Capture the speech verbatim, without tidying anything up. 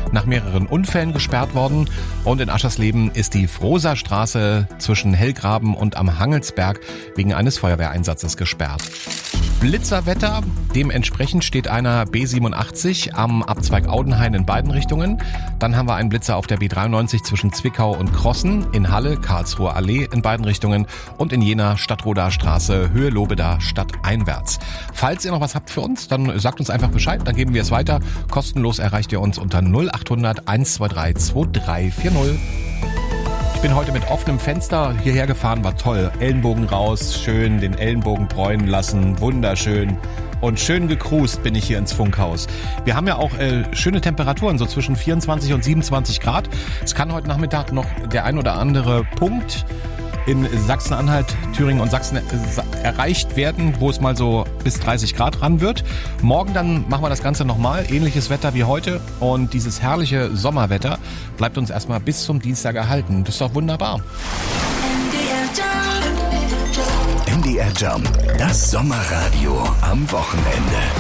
nach mehreren Unfällen gesperrt worden. Und in Aschersleben ist die Frohser-Straße zwischen Hellgraben und am Hangelsberg wegen eines Feuerwehreinsatzes gesperrt. Blitzerwetter, dementsprechend steht einer B siebenundachtzig am Abzweig Audenhain in beiden Richtungen. Dann haben wir einen Blitzer auf der B dreiundneunzig zwischen Zwickau und Krossen, in Halle, Karlsruher Allee in beiden Richtungen und in Jena Stadtroder Straße, Höhe Lobeda, stadteinwärts. Falls ihr noch was habt für uns, dann sagt uns einfach Bescheid, dann geben wir es weiter. Kostenlos erreicht ihr uns unter null acht hundert eins zwei drei zwei drei vier null. Ich bin heute mit offenem Fenster hierher gefahren, war toll. Ellenbogen raus, schön den Ellenbogen bräunen lassen, wunderschön. Und schön gecruised bin ich hier ins Funkhaus. Wir haben ja auch äh, schöne Temperaturen, so zwischen vierundzwanzig und siebenundzwanzig Grad. Es kann heute Nachmittag noch der ein oder andere Punkt in Sachsen-Anhalt, Thüringen und Sachsen erreicht werden, wo es mal so bis dreißig Grad ran wird. Morgen dann machen wir das Ganze nochmal, ähnliches Wetter wie heute und dieses herrliche Sommerwetter bleibt uns erstmal bis zum Dienstag erhalten. Das ist doch wunderbar. M D R Jump, das Sommerradio am Wochenende.